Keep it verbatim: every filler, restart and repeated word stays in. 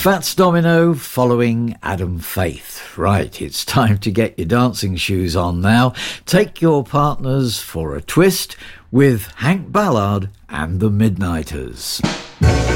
Fats Domino following Adam Faith. Right, it's time to get your dancing shoes on now. Take your partners for a twist with Hank Ballard and the Midnighters.